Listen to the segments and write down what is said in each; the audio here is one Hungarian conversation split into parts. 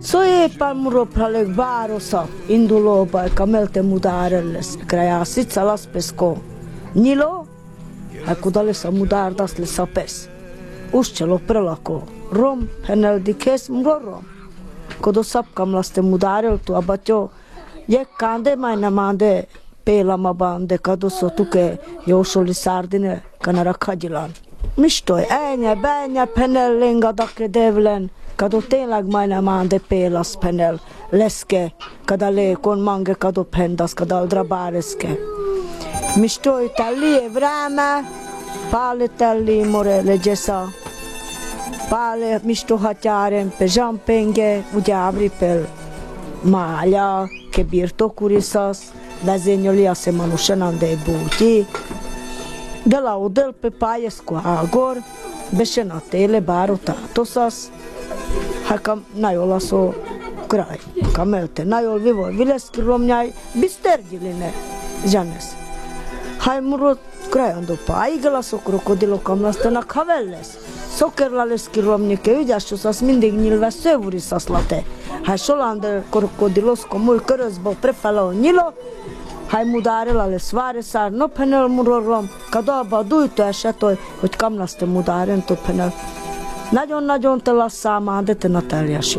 éppen murophalek városa indulóba, ka melte mudarelles, krajasi calas pesko. Nilo, kudales a mudardas le sapes. Uscelo prelako. Rom, penel dikes mrorom. Kodo sapkam laste mudarel tu abatjo. Je kande maina mande pelama bande kado sotuke jósoli sardine kanara kagyilan. Mistoj, bánja penel lengadake devlen. Kado tényleg majdnem ande pélasz penel leszke, kada lékon mange kado pendas, kada aldrabáreske. Mistoj talli vreme, pále talli more legyesa, pále misto hatyáren pe zsampenge, ugyávri pel mália, ke birtokuriszas, vezényoli a semanusen ande búti, de la udel pe pájesku ágor, besen a téle bárotátoszas, Hakam najola so kraj, kamelte najol vivo vileski romnjaj bisterđiline žanes. Haj muro krajando pa igala so krokodilo kamlaste na kavelles. Sokerlaleski romnike ügyásu sas mindig nyilve szövuri saszlate. Haj solande krokodilosko mul körözbo prefalo nyilo, haj mudárelale svare szár no penel muro rom, kadalba dújto esetoj, hogy kamlaste mudáren to penel. Nagyon-nagyon te lasszál, de te Natáliási.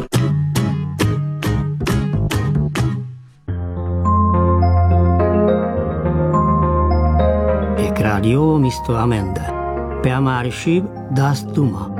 Ek rádió Mr. Amenda. Pe amárisibb, das duma.